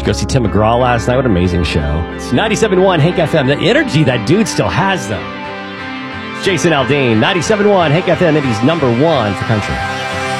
Go see Tim McGraw last night. What an amazing show. It's 97.1 Hank FM. The energy that dude still has, though. It's Jason Aldean, 97.1 Hank FM, Indy's #1 for country.